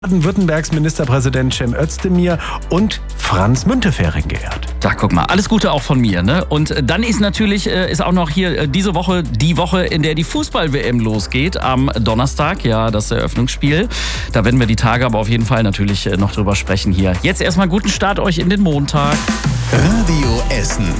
Baden-Württembergs Ministerpräsident Cem Özdemir und Franz Müntefering geehrt. Da guck mal, alles Gute auch von mir, ne? Und dann ist natürlich, ist auch noch hier diese Woche die Woche, in der die Fußball-WM losgeht, am Donnerstag, ja, das Eröffnungsspiel. Da werden wir die Tage aber auf jeden Fall natürlich noch drüber sprechen hier. Jetzt erstmal guten Start euch in den Montag. Radio Essen.